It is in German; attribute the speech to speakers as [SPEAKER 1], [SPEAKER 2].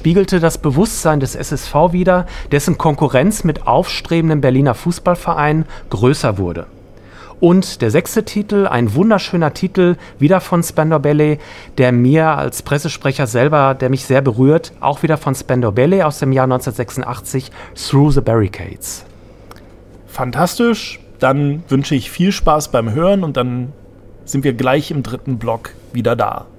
[SPEAKER 1] spiegelte das Bewusstsein des SSV wider, dessen Konkurrenz mit aufstrebenden Berliner Fußballvereinen größer wurde. Und der 6. Titel, ein wunderschöner Titel, wieder von Spandau Ballet, der mir als Pressesprecher selber, der mich sehr berührt, auch wieder von Spandau Ballet aus dem Jahr 1986, Through the Barricades.
[SPEAKER 2] Fantastisch, dann wünsche ich viel Spaß beim Hören und dann sind wir gleich im 3. Block wieder da.